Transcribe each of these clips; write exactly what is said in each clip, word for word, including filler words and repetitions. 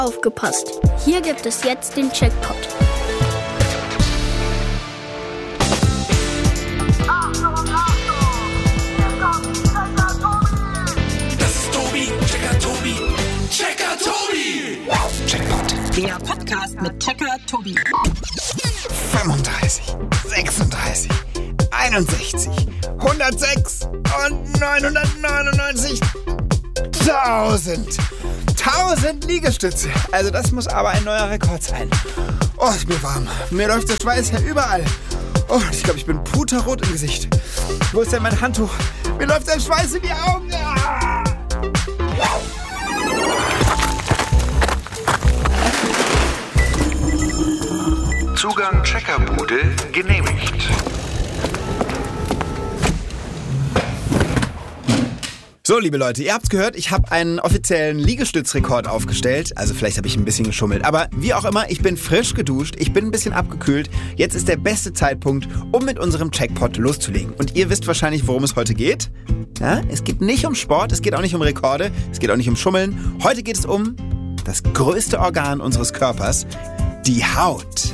Aufgepasst! Hier gibt es jetzt den Checkpot. Das ist Tobi, Checker Tobi, Checker Tobi! Checkpot. Der Podcast mit Checker Tobi. fünfunddreißig, sechsunddreißig, einundsechzig, hundertsechs und neunhundertneunundneunzig. Tausend. Tausend Liegestütze. Also das muss aber ein neuer Rekord sein. Oh, ist mir warm. Mir läuft der Schweiß ja überall. Oh, ich glaube, ich bin puterrot im Gesicht. Wo ist denn mein Handtuch? Mir läuft der Schweiß in die Augen. Ah! Zugang Checkerbude genehmigt. So, liebe Leute, ihr habt's gehört, ich habe einen offiziellen Liegestützrekord aufgestellt. Also vielleicht habe ich ein bisschen geschummelt. Aber wie auch immer, ich bin frisch geduscht, ich bin ein bisschen abgekühlt. Jetzt ist der beste Zeitpunkt, um mit unserem Checkpot loszulegen. Und ihr wisst wahrscheinlich, worum es heute geht. Ja, es geht nicht um Sport, es geht auch nicht um Rekorde, es geht auch nicht um Schummeln. Heute geht es um das größte Organ unseres Körpers, die Haut.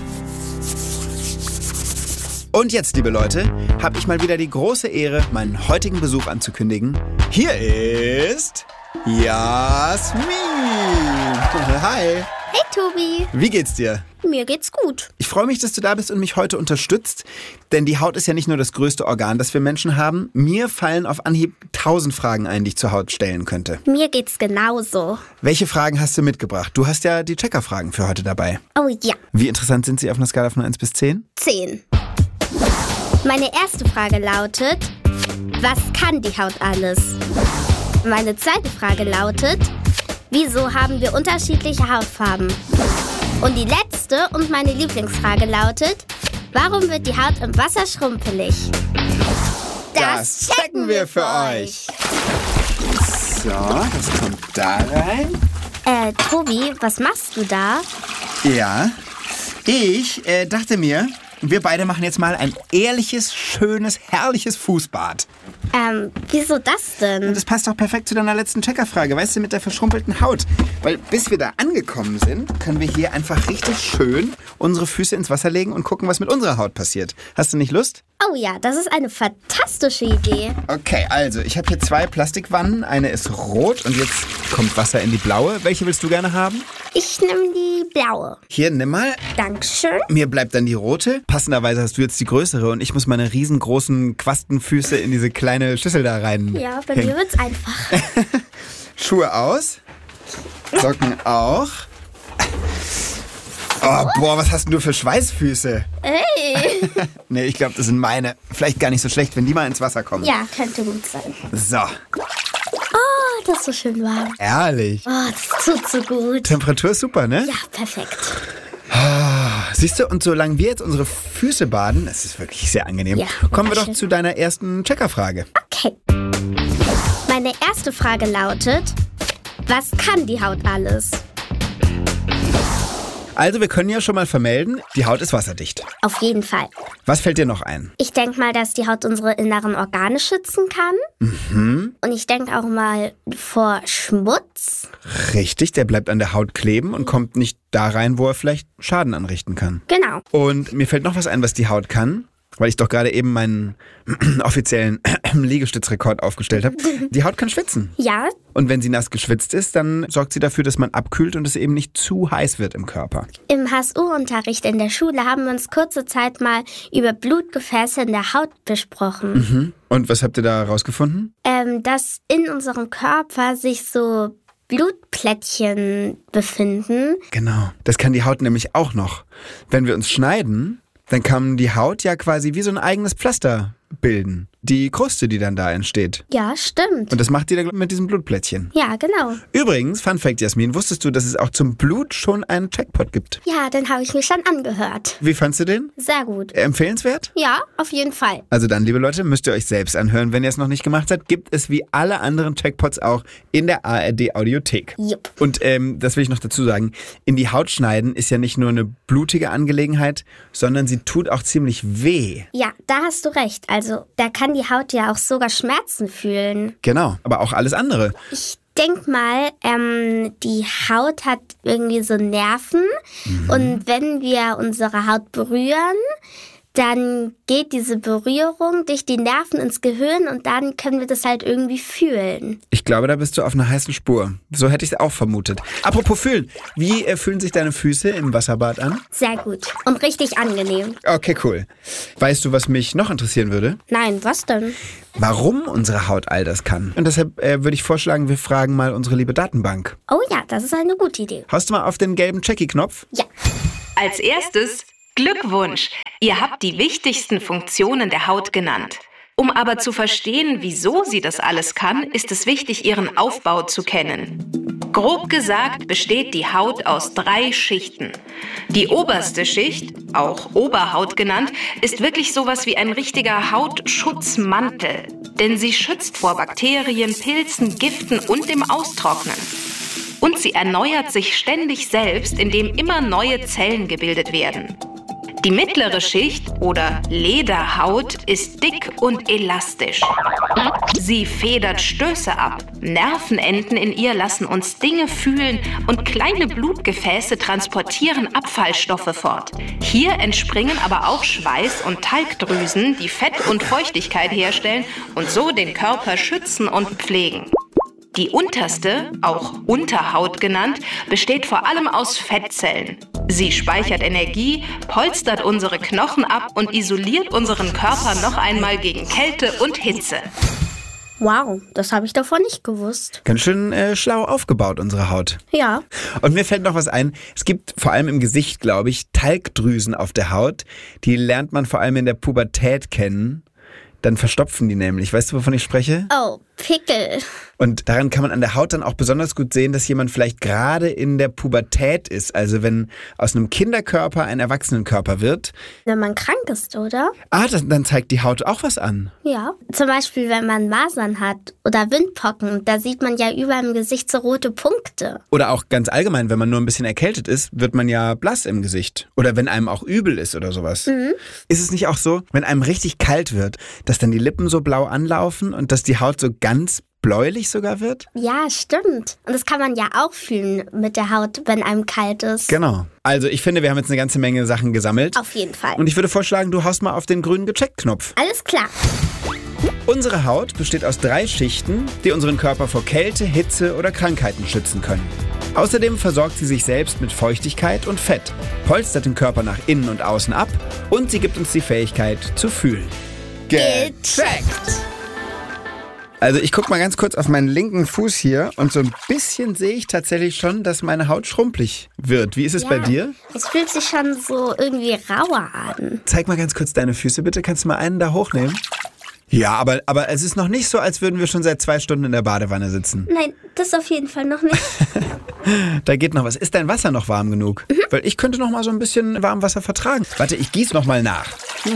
Und jetzt, liebe Leute, habe ich mal wieder die große Ehre, meinen heutigen Besuch anzukündigen. Hier ist Jasmin. Hi. Hey Tobi! Wie geht's dir? Mir geht's gut. Ich freue mich, dass du da bist und mich heute unterstützt, denn die Haut ist ja nicht nur das größte Organ, das wir Menschen haben. Mir fallen auf Anhieb tausend Fragen ein, die ich zur Haut stellen könnte. Mir geht's genauso. Welche Fragen hast du mitgebracht? Du hast ja die Checker-Fragen für heute dabei. Oh ja, Wie interessant sind sie auf einer Skala von eins bis zehn? zehn. Meine erste Frage lautet, was kann die Haut alles? Meine zweite Frage lautet, wieso haben wir unterschiedliche Hautfarben? Und die letzte und meine Lieblingsfrage lautet, warum wird die Haut im Wasser schrumpelig? Das checken wir für euch. So, das kommt da rein. Äh, Tobi, was machst du da? Ja, ich äh, dachte mir, wir beide machen jetzt mal ein ehrliches, schönes, herrliches Fußbad. Ähm, wieso das denn? Und das passt doch perfekt zu deiner letzten Checkerfrage, weißt du, mit der verschrumpelten Haut. Weil bis wir da angekommen sind, können wir hier einfach richtig schön unsere Füße ins Wasser legen und gucken, was mit unserer Haut passiert. Hast du nicht Lust? Oh ja, das ist eine fantastische Idee. Okay, also, ich habe hier zwei Plastikwannen. Eine ist rot und jetzt kommt Wasser in die blaue. Welche willst du gerne haben? Ich nehme die blaue. Hier, nimm mal. Dankeschön. Mir bleibt dann die rote. Passenderweise hast du jetzt die größere und ich muss meine riesengroßen Quastenfüße in diese kleine Schüssel da rein. Ja, bei hängen. mir wird's einfach. Schuhe aus. Socken auch. Oh, boah, was hast denn du für Schweißfüße? Hey! Nee, ich glaube, das sind meine. Vielleicht gar nicht so schlecht, wenn die mal ins Wasser kommen. Ja, könnte gut sein. So, Oh, das ist so schön warm. ehrlich. Oh, das tut so gut. Temperatur ist super, ne? Ja, perfekt. Siehst du, und solange wir jetzt unsere Füße baden, das ist wirklich sehr angenehm, Ja, kommen wir doch schön. zu deiner ersten Checkerfrage. Okay. Meine erste Frage lautet, was kann die Haut alles? Also, wir können ja schon mal vermelden, die Haut ist wasserdicht. Auf jeden Fall. Was fällt dir noch ein? Ich denke mal, dass die Haut unsere inneren Organe schützen kann. Mhm. Und ich denke auch mal vor Schmutz. Richtig, der bleibt an der Haut kleben und kommt nicht da rein, wo er vielleicht Schaden anrichten kann. Genau. Und mir fällt noch was ein, was die Haut kann, weil ich doch gerade eben meinen offiziellen Liegestützrekord aufgestellt habe. Die Haut kann schwitzen. Ja, Und wenn sie nass geschwitzt ist, dann sorgt sie dafür, dass man abkühlt und es eben nicht zu heiß wird im Körper. im H S U-Unterricht in der Schule haben wir uns kurze Zeit mal über Blutgefäße in der Haut besprochen. Und was habt ihr da rausgefunden? Ähm, dass in unserem Körper sich so Blutplättchen befinden. Genau. Das kann die Haut nämlich auch noch. Wenn wir uns schneiden, dann kann die Haut ja quasi wie so ein eigenes Pflaster bilden. Die Kruste, die dann da entsteht. Ja, stimmt. Und das macht die dann mit diesem Blutplättchen. Ja, genau. Übrigens, Fun Fact, Jasmin, wusstest du, dass es auch zum Blut schon einen Checkpot gibt? Ja, den habe ich mir schon angehört. Wie fandst du den? Sehr gut. Empfehlenswert? Ja, auf jeden Fall. Also dann, liebe Leute, müsst ihr euch selbst anhören, wenn ihr es noch nicht gemacht habt. Gibt es wie alle anderen Checkpots auch in der A R D-Audiothek. Jupp. Und ähm, das will ich noch dazu sagen, in die Haut schneiden ist ja nicht nur eine blutige Angelegenheit, sondern sie tut auch ziemlich weh. Ja, da hast du recht. Also, da kann die Haut ja auch sogar Schmerzen fühlen. Genau, aber auch alles andere. Ich denke mal, ähm, die Haut hat irgendwie so Nerven. Mhm. Und wenn wir unsere Haut berühren, dann geht diese Berührung durch die Nerven ins Gehirn und dann können wir das halt irgendwie fühlen. Ich glaube, da bist du auf einer heißen Spur. So hätte ich es auch vermutet. Apropos fühlen, wie äh, fühlen sich deine Füße im Wasserbad an? Sehr gut und richtig angenehm. Okay, cool. Weißt du, was mich noch interessieren würde? Nein, was denn? Warum unsere Haut all das kann. Und deshalb äh, würde ich vorschlagen, wir fragen mal unsere liebe Datenbank. Oh ja, das ist eine gute Idee. Haust du mal auf den gelben Checkie-Knopf? Ja. Als erstes Glückwunsch! Ihr habt die wichtigsten Funktionen der Haut genannt. Um aber zu verstehen, wieso sie das alles kann, ist es wichtig, ihren Aufbau zu kennen. Grob gesagt besteht die Haut aus drei Schichten. Die oberste Schicht, auch Oberhaut genannt, ist wirklich sowas wie ein richtiger Hautschutzmantel. Denn sie schützt vor Bakterien, Pilzen, Giften und dem Austrocknen. Und sie erneuert sich ständig selbst, indem immer neue Zellen gebildet werden. Die mittlere Schicht oder Lederhaut ist dick und elastisch. Sie federt Stöße ab. Nervenenden in ihr lassen uns Dinge fühlen und kleine Blutgefäße transportieren Abfallstoffe fort. Hier entspringen aber auch Schweiß- und Talgdrüsen, die Fett und Feuchtigkeit herstellen und so den Körper schützen und pflegen. Die unterste, auch Unterhaut genannt, besteht vor allem aus Fettzellen. Sie speichert Energie, polstert unsere Knochen ab und isoliert unseren Körper noch einmal gegen Kälte und Hitze. Wow, das habe ich davor nicht gewusst. Ganz schön äh, schlau aufgebaut, unsere Haut. Ja. Und mir fällt noch was ein. Es gibt vor allem im Gesicht, glaube ich, Talgdrüsen auf der Haut. Die lernt man vor allem in der Pubertät kennen. Dann verstopfen die nämlich. Weißt du, wovon ich spreche? Oh, Pickel. Und daran kann man an der Haut dann auch besonders gut sehen, dass jemand vielleicht gerade in der Pubertät ist. Also wenn aus einem Kinderkörper ein Erwachsenenkörper wird. Wenn man krank ist, oder? Ah, das, dann zeigt die Haut auch was an. Ja. Zum Beispiel, wenn man Masern hat oder Windpocken. Da sieht man ja überall im Gesicht so rote Punkte. Oder auch ganz allgemein, wenn man nur ein bisschen erkältet ist, wird man ja blass im Gesicht. Oder wenn einem auch übel ist oder sowas. Mhm. Ist es nicht auch so, wenn einem richtig kalt wird, dass dann die Lippen so blau anlaufen und dass die Haut so ganz bläulich sogar wird? Ja, stimmt. Und das kann man ja auch fühlen mit der Haut, wenn einem kalt ist. Genau. Also ich finde, wir haben jetzt eine ganze Menge Sachen gesammelt. Auf jeden Fall. Und ich würde vorschlagen, du haust mal auf den grünen Gecheckt-Knopf. Alles klar. Unsere Haut besteht aus drei Schichten, die unseren Körper vor Kälte, Hitze oder Krankheiten schützen können. Außerdem versorgt sie sich selbst mit Feuchtigkeit und Fett, polstert den Körper nach innen und außen ab und sie gibt uns die Fähigkeit zu fühlen. Gecheckt! Also ich gucke mal ganz kurz auf meinen linken Fuß hier und so ein bisschen sehe ich tatsächlich schon, dass meine Haut schrumpelig wird. Wie ist es ja, bei dir? Es fühlt sich schon so irgendwie rauer an. Zeig mal ganz kurz deine Füße bitte. Kannst du mal einen da hochnehmen? Ja, aber, aber es ist noch nicht so, als würden wir schon seit zwei Stunden in der Badewanne sitzen. Nein, das auf jeden Fall noch nicht. Da geht noch was. Ist dein Wasser noch warm genug? Mhm. Weil ich könnte noch mal so ein bisschen Warmwasser vertragen. Warte, ich gieße noch mal nach.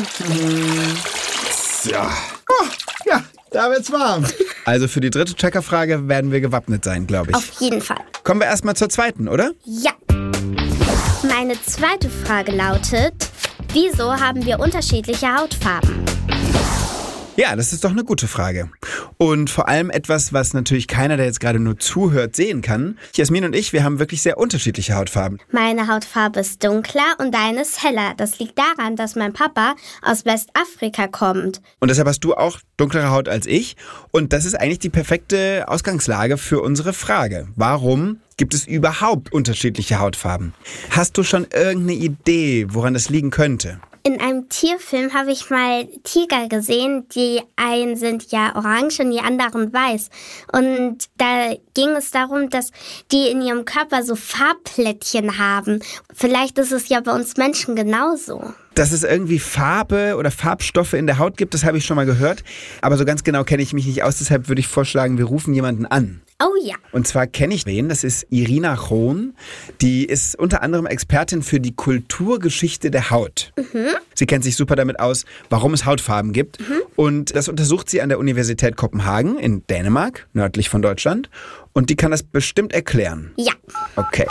So. Oh, ja, da wird's warm. Also für die dritte Checkerfrage werden wir gewappnet sein, glaube ich. Auf jeden Fall. Kommen wir erstmal zur zweiten, oder? Ja. Meine zweite Frage lautet, wieso haben wir unterschiedliche Hautfarben? Ja, das ist doch eine gute Frage. Und vor allem etwas, was natürlich keiner, der jetzt gerade nur zuhört, sehen kann. Jasmin und ich, wir haben wirklich sehr unterschiedliche Hautfarben. Meine Hautfarbe ist dunkler und deine ist heller. Das liegt daran, dass mein Papa aus Westafrika kommt. Und deshalb hast du auch dunklere Haut als ich. Und das ist eigentlich die perfekte Ausgangslage für unsere Frage. Warum gibt es überhaupt unterschiedliche Hautfarben? Hast du schon irgendeine Idee, woran das liegen könnte? In einem Tierfilm habe ich mal Tiger gesehen, die einen sind ja orange und die anderen weiß. Und da ging es darum, dass die in ihrem Körper so Farbplättchen haben. Vielleicht ist es ja bei uns Menschen genauso. Dass es irgendwie Farbe oder Farbstoffe in der Haut gibt, das habe ich schon mal gehört. Aber so ganz genau kenne ich mich nicht aus, deshalb würde ich vorschlagen, wir rufen jemanden an. Oh ja. Und zwar kenne ich wen, das ist Irina Chron. Die ist unter anderem Expertin für die Kulturgeschichte der Haut. Mhm. Sie kennt sich super damit aus, warum es Hautfarben gibt. Mhm. Und das untersucht sie an der Universität Kopenhagen in Dänemark, nördlich von Deutschland. Und die kann das bestimmt erklären. Ja. Okay.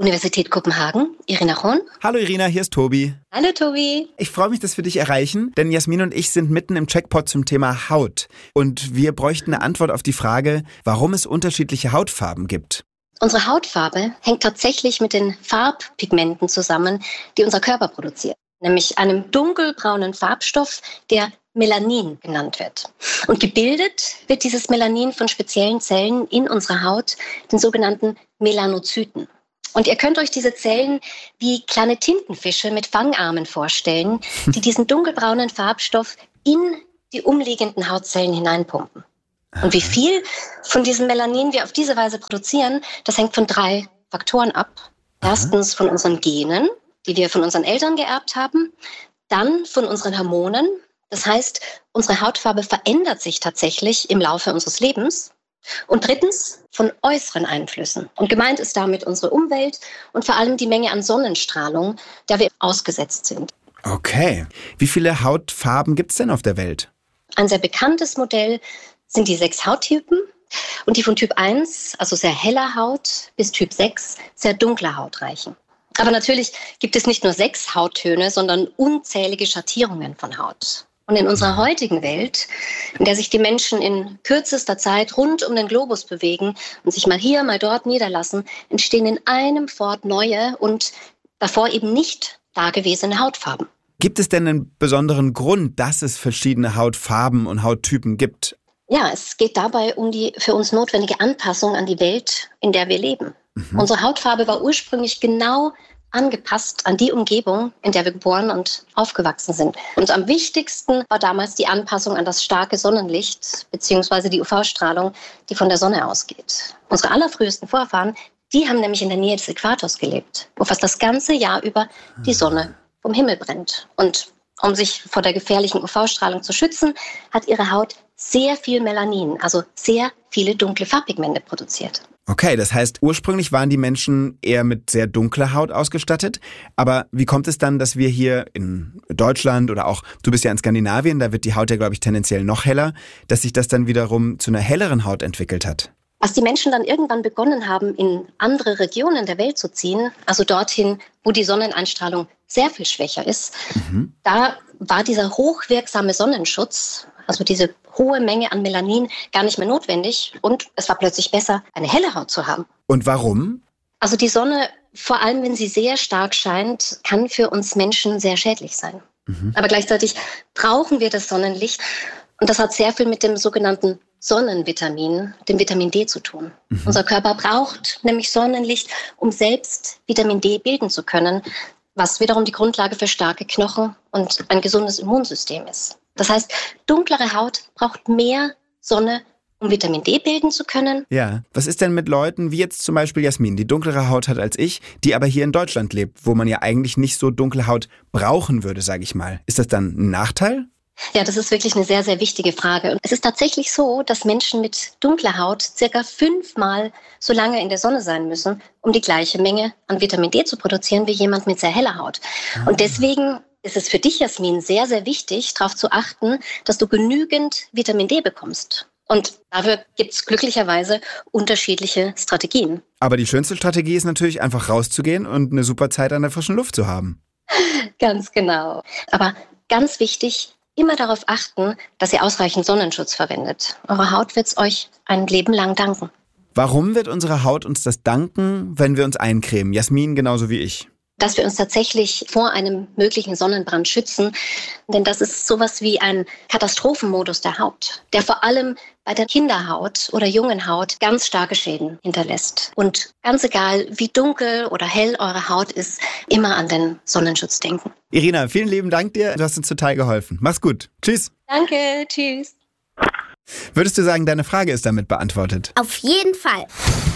Universität Kopenhagen, Irina Ron. Hallo Irina, hier ist Tobi. Hallo Tobi. Ich freue mich, dass wir dich erreichen, denn Jasmin und ich sind mitten im Checkpot zum Thema Haut. Und wir bräuchten eine Antwort auf die Frage, warum es unterschiedliche Hautfarben gibt. Unsere Hautfarbe hängt tatsächlich mit den Farbpigmenten zusammen, die unser Körper produziert. Nämlich einem dunkelbraunen Farbstoff, der Melanin genannt wird. Und gebildet wird dieses Melanin von speziellen Zellen in unserer Haut, den sogenannten Melanozyten. Und ihr könnt euch diese Zellen wie kleine Tintenfische mit Fangarmen vorstellen, die diesen dunkelbraunen Farbstoff in die umliegenden Hautzellen hineinpumpen. Und wie viel von diesem Melanin wir auf diese Weise produzieren, das hängt von drei Faktoren ab. Erstens von unseren Genen, die wir von unseren Eltern geerbt haben, dann von unseren Hormonen. Das heißt, unsere Hautfarbe verändert sich tatsächlich im Laufe unseres Lebens. Und drittens von äußeren Einflüssen. Und gemeint ist damit unsere Umwelt und vor allem die Menge an Sonnenstrahlung, der wir ausgesetzt sind. Okay. Wie viele Hautfarben gibt es denn auf der Welt? Ein sehr bekanntes Modell sind die sechs Hauttypen. Und die von Typ eins, also sehr heller Haut, bis Typ sechs, sehr dunkler Haut reichen. Aber natürlich gibt es nicht nur sechs Hauttöne, sondern unzählige Schattierungen von Haut. Und in unserer heutigen Welt, in der sich die Menschen in kürzester Zeit rund um den Globus bewegen und sich mal hier, mal dort niederlassen, entstehen in einem Fort neue und davor eben nicht dagewesene Hautfarben. Gibt es denn einen besonderen Grund, dass es verschiedene Hautfarben und Hauttypen gibt? Ja, es geht dabei um die für uns notwendige Anpassung an die Welt, in der wir leben. Mhm. Unsere Hautfarbe war ursprünglich genau angepasst an die Umgebung, in der wir geboren und aufgewachsen sind. Und am wichtigsten war damals die Anpassung an das starke Sonnenlicht bzw. die U V-Strahlung, die von der Sonne ausgeht. Unsere allerfrühesten Vorfahren, die haben nämlich in der Nähe des Äquators gelebt, wo fast das ganze Jahr über die Sonne vom Himmel brennt. Und um sich vor der gefährlichen U V-Strahlung zu schützen, hat ihre Haut sehr viel Melanin, also sehr viele dunkle Farbpigmente produziert. Okay, das heißt, ursprünglich waren die Menschen eher mit sehr dunkler Haut ausgestattet. Aber wie kommt es dann, dass wir hier in Deutschland oder auch, du bist ja in Skandinavien, da wird die Haut ja, glaube ich, tendenziell noch heller, dass sich das dann wiederum zu einer helleren Haut entwickelt hat? Als die Menschen dann irgendwann begonnen haben, in andere Regionen der Welt zu ziehen, also dorthin, wo die Sonneneinstrahlung sehr viel schwächer ist, mhm. da war dieser hochwirksame Sonnenschutz, also diese hohe Menge an Melanin, gar nicht mehr notwendig. Und es war plötzlich besser, eine helle Haut zu haben. Und warum? Also die Sonne, vor allem wenn sie sehr stark scheint, kann für uns Menschen sehr schädlich sein. Mhm. Aber gleichzeitig brauchen wir das Sonnenlicht. Und das hat sehr viel mit dem sogenannten Sonnenvitamin, dem Vitamin D, zu tun. Mhm. Unser Körper braucht nämlich Sonnenlicht, um selbst Vitamin D bilden zu können, was wiederum die Grundlage für starke Knochen und ein gesundes Immunsystem ist. Das heißt, dunklere Haut braucht mehr Sonne, um Vitamin D bilden zu können. Ja, was ist denn mit Leuten wie jetzt zum Beispiel Jasmin, die dunklere Haut hat als ich, die aber hier in Deutschland lebt, wo man ja eigentlich nicht so dunkle Haut brauchen würde, sage ich mal. Ist das dann ein Nachteil? Ja, das ist wirklich eine sehr, sehr wichtige Frage. Und es ist tatsächlich so, dass Menschen mit dunkler Haut circa fünfmal so lange in der Sonne sein müssen, um die gleiche Menge an Vitamin D zu produzieren wie jemand mit sehr heller Haut. Ah. Und deswegen ist es für dich, Jasmin, sehr, sehr wichtig, darauf zu achten, dass du genügend Vitamin D bekommst. Und dafür gibt es glücklicherweise unterschiedliche Strategien. Aber die schönste Strategie ist natürlich einfach rauszugehen und eine super Zeit an der frischen Luft zu haben. Ganz genau. Aber ganz wichtig, immer darauf achten, dass ihr ausreichend Sonnenschutz verwendet. Eure Haut wird es euch ein Leben lang danken. Warum wird unsere Haut uns das danken, wenn wir uns eincremen? Jasmin genauso wie ich. Dass wir uns tatsächlich vor einem möglichen Sonnenbrand schützen. Denn das ist sowas wie ein Katastrophenmodus der Haut, der vor allem bei der Kinderhaut oder jungen Haut ganz starke Schäden hinterlässt. Und ganz egal, wie dunkel oder hell eure Haut ist, immer an den Sonnenschutz denken. Irina, vielen lieben Dank dir. Du hast uns total geholfen. Mach's gut. Tschüss. Danke, tschüss. Würdest du sagen, deine Frage ist damit beantwortet? Auf jeden Fall.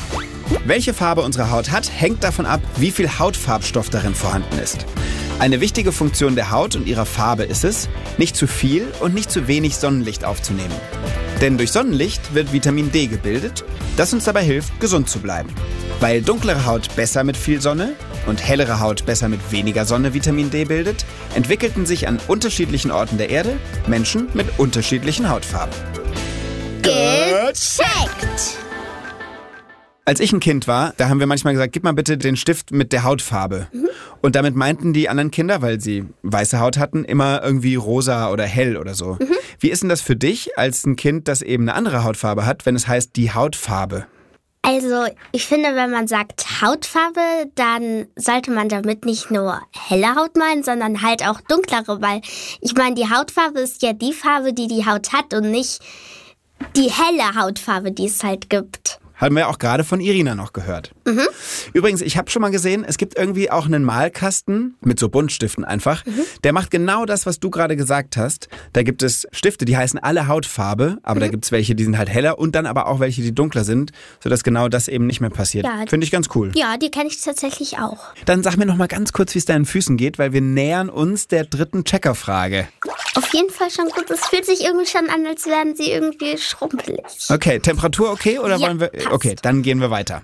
Welche Farbe unsere Haut hat, hängt davon ab, wie viel Hautfarbstoff darin vorhanden ist. Eine wichtige Funktion der Haut und ihrer Farbe ist es, nicht zu viel und nicht zu wenig Sonnenlicht aufzunehmen. Denn durch Sonnenlicht wird Vitamin D gebildet, das uns dabei hilft, gesund zu bleiben. Weil dunklere Haut besser mit viel Sonne und hellere Haut besser mit weniger Sonne Vitamin D bildet, entwickelten sich an unterschiedlichen Orten der Erde Menschen mit unterschiedlichen Hautfarben. Gecheckt! Als ich ein Kind war, da haben wir manchmal gesagt, gib mal bitte den Stift mit der Hautfarbe. Mhm. Und damit meinten die anderen Kinder, weil sie weiße Haut hatten, immer irgendwie rosa oder hell oder so. Mhm. Wie ist denn das für dich als ein Kind, das eben eine andere Hautfarbe hat, wenn es heißt die Hautfarbe? Also, ich finde, wenn man sagt Hautfarbe, dann sollte man damit nicht nur helle Haut meinen, sondern halt auch dunklere, weil ich meine, die Hautfarbe ist ja die Farbe, die die Haut hat und nicht die helle Hautfarbe, die es halt gibt. Haben wir auch gerade von Irina noch gehört. Mhm. Übrigens, ich habe schon mal gesehen, es gibt irgendwie auch einen Malkasten mit so Buntstiften einfach. Mhm. Der macht genau das, was du gerade gesagt hast. Da gibt es Stifte, die heißen alle Hautfarbe, aber mhm. da gibt es welche, die sind halt heller und dann aber auch welche, die dunkler sind, sodass genau das eben nicht mehr passiert. Ja, finde ich ganz cool. Ja, die kenne ich tatsächlich auch. Dann sag mir noch mal ganz kurz, wie es deinen Füßen geht, weil wir nähern uns der dritten Checkerfrage. Auf jeden Fall schon gut. Es fühlt sich irgendwie schon an, als wären sie irgendwie schrumpelig. Okay, Temperatur okay oder ja, wollen wir... passt. Okay, dann gehen wir weiter.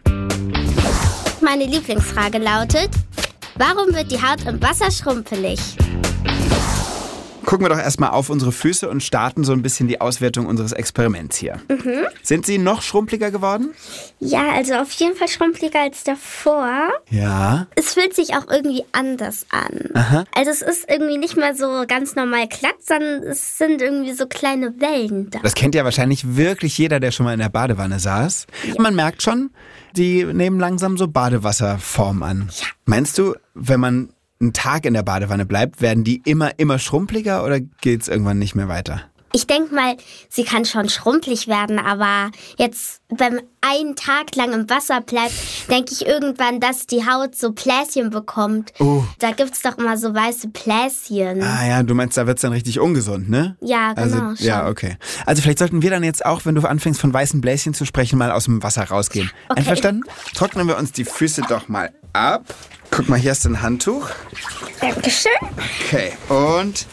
Meine Lieblingsfrage lautet, warum wird die Haut im Wasser schrumpelig? Gucken wir doch erstmal auf unsere Füße und starten so ein bisschen die Auswertung unseres Experiments hier. Mhm. Sind sie noch schrumpeliger geworden? Ja, also auf jeden Fall schrumpeliger als davor. Ja. Es fühlt sich auch irgendwie anders an. Aha. Also es ist irgendwie nicht mehr so ganz normal glatt, sondern es sind irgendwie so kleine Wellen da. Das kennt ja wahrscheinlich wirklich jeder, der schon mal in der Badewanne saß. Ja. Man merkt schon, die nehmen langsam so Badewasserform an. Ja. Meinst du, wenn man einen Tag in der Badewanne bleibt, werden die immer, immer schrumpeliger oder geht's irgendwann nicht mehr weiter? Ich denke mal, sie kann schon schrumpelig werden, aber jetzt, wenn man einen Tag lang im Wasser bleibt, denke ich irgendwann, dass die Haut so Bläschen bekommt. Oh. Da gibt's doch immer so weiße Bläschen. Ah ja, du meinst, da wird's dann richtig ungesund, ne? Ja, genau. Also, schon. Ja, okay. Also vielleicht sollten wir dann jetzt auch, wenn du anfängst von weißen Bläschen zu sprechen, mal aus dem Wasser rausgehen. Okay. Einverstanden? Trocknen wir uns die Füße doch mal ab. Guck mal, hier hast du ein Handtuch. Dankeschön. Okay, und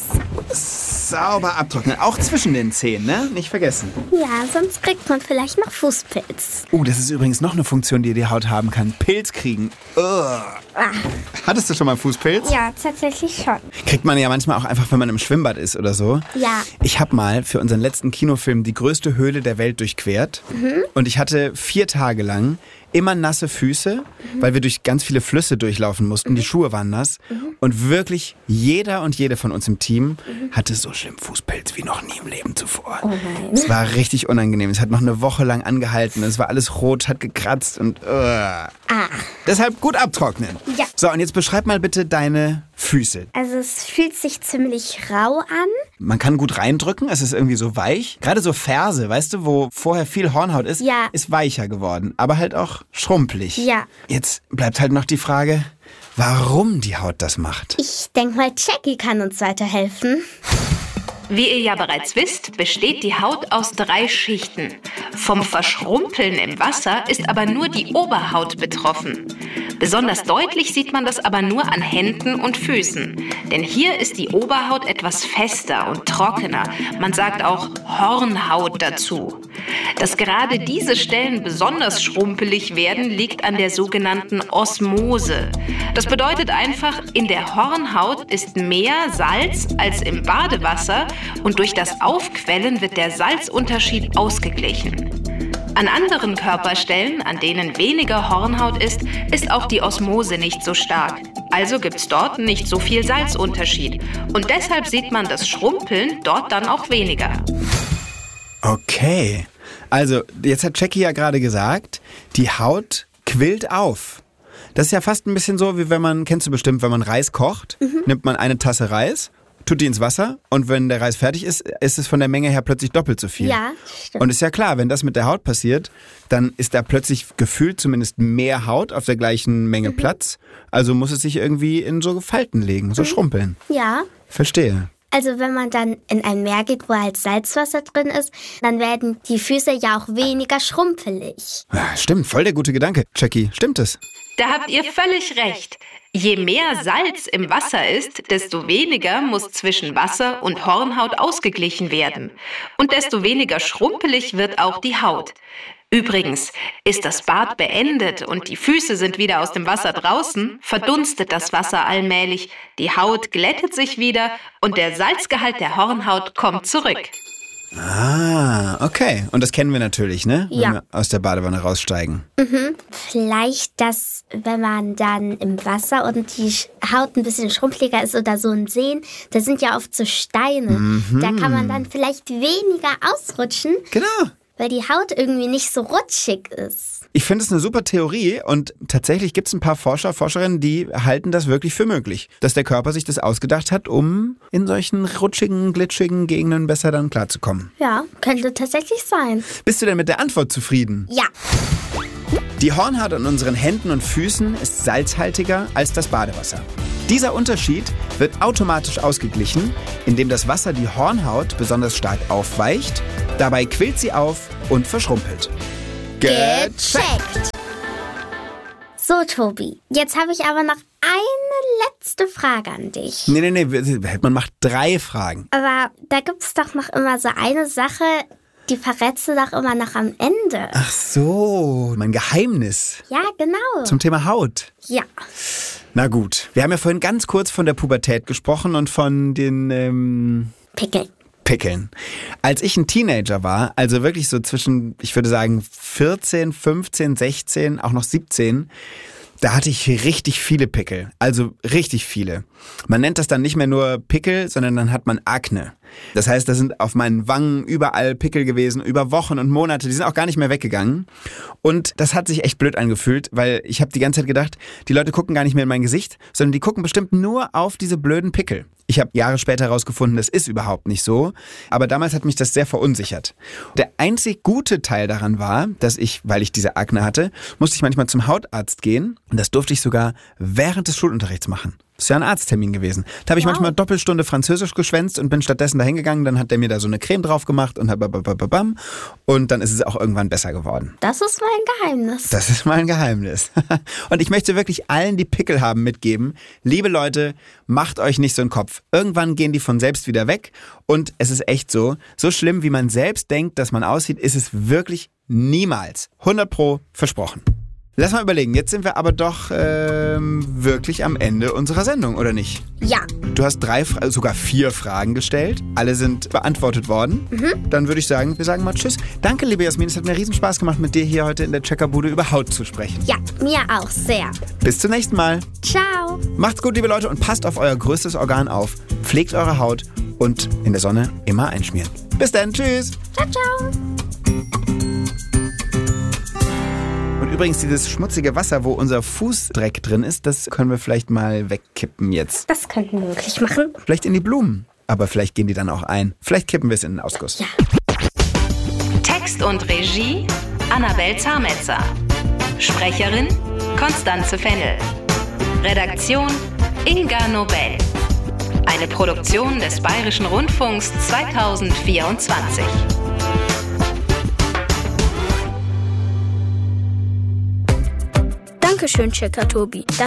sauber abtrocknen. Auch zwischen den Zehen, ne? Nicht vergessen. Ja, sonst kriegt man vielleicht noch Fußpilz. Oh, das ist übrigens noch eine Funktion, die die Haut haben kann. Pilz kriegen. Ugh. Ah. Hattest du schon mal Fußpilz? Ja, tatsächlich schon. Kriegt man ja manchmal auch einfach, wenn man im Schwimmbad ist oder so. Ja. Ich habe mal für unseren letzten Kinofilm die größte Höhle der Welt durchquert. Mhm. Und ich hatte vier Tage lang immer nasse Füße, mhm. weil wir durch ganz viele Flüsse durchlaufen mussten. Mhm. Die Schuhe waren nass. Mhm. Und wirklich jeder und jede von uns im Team mhm. hatte so schlimm Fußpilz wie noch nie im Leben zuvor. Oh nein. Es war richtig unangenehm. Es hat noch eine Woche lang angehalten. Es war alles rot, hat gekratzt und... Uh. Ah. Deshalb gut abtrocknen. Ja. So, und jetzt beschreib mal bitte deine Füße. Also es fühlt sich ziemlich rau an. Man kann gut reindrücken, es ist irgendwie so weich. Gerade so Ferse, weißt du, wo vorher viel Hornhaut ist, ja. ist weicher geworden, aber halt auch schrumpelig. Ja. Jetzt bleibt halt noch die Frage, warum die Haut das macht. Ich denke mal, Jackie kann uns weiterhelfen. Wie ihr ja bereits wisst, besteht die Haut aus drei Schichten. Vom Verschrumpeln im Wasser ist aber nur die Oberhaut betroffen. Besonders deutlich sieht man das aber nur an Händen und Füßen. Denn hier ist die Oberhaut etwas fester und trockener. Man sagt auch Hornhaut dazu. Dass gerade diese Stellen besonders schrumpelig werden, liegt an der sogenannten Osmose. Das bedeutet einfach, in der Hornhaut ist mehr Salz als im Badewasser und durch das Aufquellen wird der Salzunterschied ausgeglichen. An anderen Körperstellen, an denen weniger Hornhaut ist, ist auch die Osmose nicht so stark. Also gibt's dort nicht so viel Salzunterschied. Und deshalb sieht man das Schrumpeln dort dann auch weniger. Okay. Also, jetzt hat Jackie ja gerade gesagt, die Haut quillt auf. Das ist ja fast ein bisschen so, wie wenn man, kennst du bestimmt, wenn man Reis kocht, mhm. nimmt man eine Tasse Reis, tut die ins Wasser und wenn der Reis fertig ist, ist es von der Menge her plötzlich doppelt so viel. Ja, stimmt. Und ist ja klar, wenn das mit der Haut passiert, dann ist da plötzlich gefühlt zumindest mehr Haut auf der gleichen Menge mhm. Platz. Also muss es sich irgendwie in so Falten legen, so mhm. schrumpeln. Ja. Verstehe. Also wenn man dann in ein Meer geht, wo halt Salzwasser drin ist, dann werden die Füße ja auch weniger schrumpelig. Ja, stimmt, voll der gute Gedanke. Jackie, stimmt es? Da habt ihr völlig recht. Je mehr Salz im Wasser ist, desto weniger muss zwischen Wasser und Hornhaut ausgeglichen werden. Und desto weniger schrumpelig wird auch die Haut. Übrigens, ist das Bad beendet und die Füße sind wieder aus dem Wasser draußen, verdunstet das Wasser allmählich, die Haut glättet sich wieder und der Salzgehalt der Hornhaut kommt zurück. Ah, okay. Und das kennen wir natürlich, ne? Ja. Wenn wir aus der Badewanne raussteigen. Mhm. Vielleicht, dass wenn man dann im Wasser und die Haut ein bisschen schrumpeliger ist oder so ein Seen, da sind ja oft so Steine. Mhm. Da kann man dann vielleicht weniger ausrutschen, Genau. weil die Haut irgendwie nicht so rutschig ist. Ich finde es eine super Theorie und tatsächlich gibt es ein paar Forscher, Forscherinnen, die halten das wirklich für möglich, dass der Körper sich das ausgedacht hat, um in solchen rutschigen, glitschigen Gegenden besser dann klarzukommen. Ja, könnte tatsächlich sein. Bist du denn mit der Antwort zufrieden? Ja. Die Hornhaut an unseren Händen und Füßen ist salzhaltiger als das Badewasser. Dieser Unterschied wird automatisch ausgeglichen, indem das Wasser die Hornhaut besonders stark aufweicht, dabei quillt sie auf und verschrumpelt. Gecheckt! So, Tobi, jetzt habe ich aber noch eine letzte Frage an dich. Nee, nee, nee, man macht drei Fragen. Aber da gibt es doch noch immer so eine Sache, die verrätst du doch immer noch am Ende. Ach so, mein Geheimnis Ja, genau. zum Thema Haut. Ja. Na gut, wir haben ja vorhin ganz kurz von der Pubertät gesprochen und von den ähm, Pickel. Pickeln. Als ich ein Teenager war, also wirklich so zwischen, ich würde sagen, vierzehn, fünfzehn, sechzehn, auch noch siebzehn, da hatte ich richtig viele Pickel. Also richtig viele. Man nennt das dann nicht mehr nur Pickel, sondern dann hat man Akne. Das heißt, da sind auf meinen Wangen überall Pickel gewesen, über Wochen und Monate. Die sind auch gar nicht mehr weggegangen. Und das hat sich echt blöd angefühlt, weil ich habe die ganze Zeit gedacht, die Leute gucken gar nicht mehr in mein Gesicht, sondern die gucken bestimmt nur auf diese blöden Pickel. Ich habe Jahre später herausgefunden, das ist überhaupt nicht so. Aber damals hat mich das sehr verunsichert. Der einzig gute Teil daran war, dass ich, weil ich diese Akne hatte, musste ich manchmal zum Hautarzt gehen. Und das durfte ich sogar während des Schulunterrichts machen. Das ist ja ein Arzttermin gewesen. Da habe ich wow. manchmal Doppelstunde Französisch geschwänzt und bin stattdessen da hingegangen. Dann hat der mir da so eine Creme drauf gemacht und babababam. Und dann ist es auch irgendwann besser geworden. Das ist mein Geheimnis. Das ist mein Geheimnis. Und ich möchte wirklich allen, die Pickel haben, mitgeben. Liebe Leute, macht euch nicht so einen Kopf. Irgendwann gehen die von selbst wieder weg. Und es ist echt so, so schlimm, wie man selbst denkt, dass man aussieht, ist es wirklich niemals. hundert Pro versprochen. Lass mal überlegen, jetzt sind wir aber doch ähm, wirklich am Ende unserer Sendung, oder nicht? Ja. Du hast drei, sogar vier Fragen gestellt. Alle sind beantwortet worden. Mhm. Dann würde ich sagen, wir sagen mal Tschüss. Danke, liebe Jasmin, es hat mir riesen Spaß gemacht, mit dir hier heute in der Checkerbude über Haut zu sprechen. Ja, mir auch sehr. Bis zum nächsten Mal. Ciao. Macht's gut, liebe Leute, und passt auf euer größtes Organ auf. Pflegt eure Haut und in der Sonne immer einschmieren. Bis dann, tschüss. Ciao, ciao. Und übrigens, dieses schmutzige Wasser, wo unser Fußdreck drin ist, das können wir vielleicht mal wegkippen jetzt. Das könnten wir wirklich machen. Vielleicht in die Blumen. Aber vielleicht gehen die dann auch ein. Vielleicht kippen wir es in den Ausguss. Ja. Text und Regie Annabel Zametzer. Sprecherin Konstanze Fennel. Redaktion Inga Nobel. Eine Produktion des Bayerischen Rundfunks zweitausendvierundzwanzig. Dankeschön, Checker Tobi. Das